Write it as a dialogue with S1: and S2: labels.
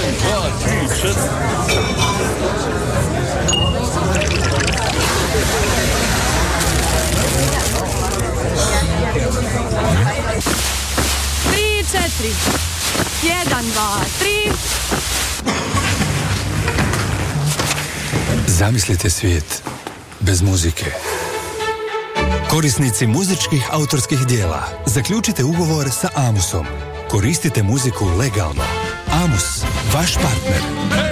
S1: 2, 3,
S2: 4. 1, 2, 3.
S3: Zamislite svijet bez muzike. Korisnici muzičkih autorskih dijela, zaključite ugovor sa Amusom. Koristite muziku legalno. Amus, vaš partner.